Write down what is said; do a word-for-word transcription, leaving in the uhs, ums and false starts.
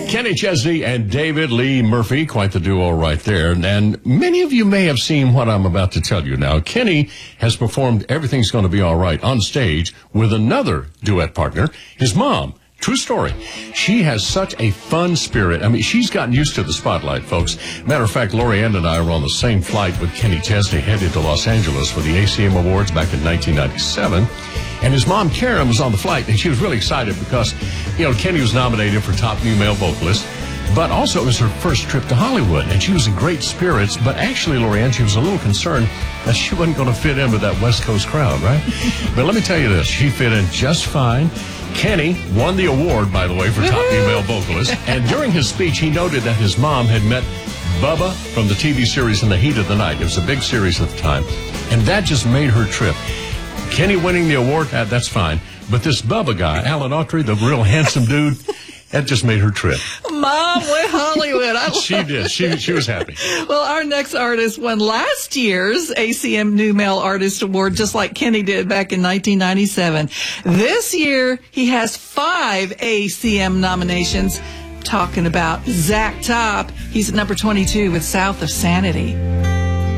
Kenny Chesney and David Lee Murphy, quite the duo right there. And many of you may have seen what I'm about to tell you now. Kenny has performed Everything's Gonna Be All Right on stage with another duet partner, his mom. True story. She has such a fun spirit. I mean, she's gotten used to the spotlight, folks. Matter of fact, Lori Ann and I were on the same flight with Kenny Chesney headed to Los Angeles for the A C M Awards back in nineteen ninety-seven. And his mom, Karen, was on the flight, and she was really excited because, you know, Kenny was nominated for Top New Male Vocalist, but also it was her first trip to Hollywood, and she was in great spirits. But actually, Lori Ann, she was a little concerned that she wasn't going to fit in with that West Coast crowd, right? But let me tell you this, she fit in just fine. Kenny won the award, by the way, for Top New Male Vocalist, and during his speech, he noted that his mom had met Bubba from the T V series In the Heat of the Night. It was a big series at the time, and that just made her trip. Kenny winning the award, uh, that's fine. But this Bubba guy, Alan Autry, the real handsome dude, that just made her trip. Mom went Hollywood. I she did. She she was happy. Well, our next artist won last year's A C M New Male Artist Award, just like Kenny did back in nineteen ninety-seven. This year, he has five A C M nominations. Talking about Zach Top. He's at number twenty-two with South of Sanity.